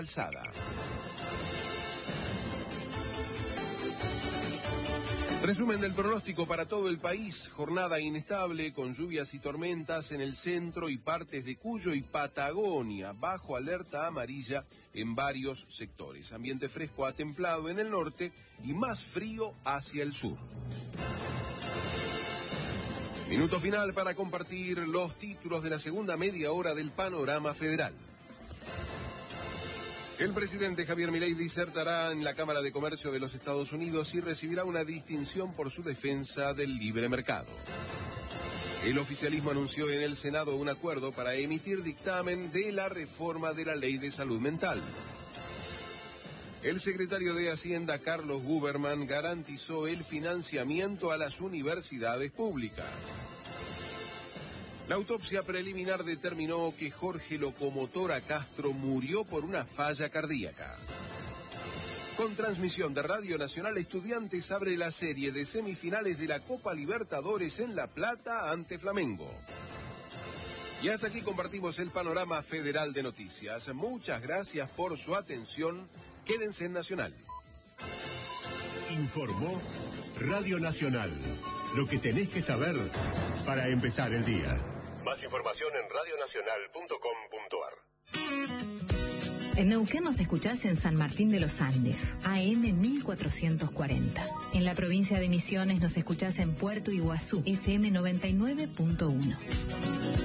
Calzada. Resumen del pronóstico para todo el país. Jornada inestable con lluvias y tormentas en el centro y partes de Cuyo y Patagonia, bajo alerta amarilla en varios sectores. Ambiente fresco a templado en el norte y más frío hacia el sur. Minuto final para compartir los títulos de la segunda media hora del Panorama Federal. El presidente Javier Milei disertará en la Cámara de Comercio de los Estados Unidos y recibirá una distinción por su defensa del libre mercado. El oficialismo anunció en el Senado un acuerdo para emitir dictamen de la reforma de la Ley de Salud Mental. El secretario de Hacienda, Carlos Guberman, garantizó el financiamiento a las universidades públicas. La autopsia preliminar determinó que Jorge Locomotora Castro murió por una falla cardíaca. Con transmisión de Radio Nacional, Estudiantes abre la serie de semifinales de la Copa Libertadores en La Plata ante Flamengo. Y hasta aquí compartimos el panorama federal de noticias. Muchas gracias por su atención. Quédense en Nacional. Informó Radio Nacional. Lo que tenés que saber para empezar el día. Más información en radionacional.com.ar. En Neuquén nos escuchás en San Martín de los Andes, AM 1440. En la provincia de Misiones nos escuchás en Puerto Iguazú, FM 99.1.